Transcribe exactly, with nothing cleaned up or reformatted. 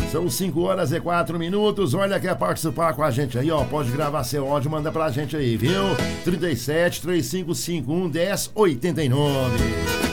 São cinco horas e quatro minutos. Olha, quer participar com a gente aí, ó? Pode gravar seu áudio, manda pra gente aí, viu? trinta e sete, três cinco cinco um, dez oitenta e nove.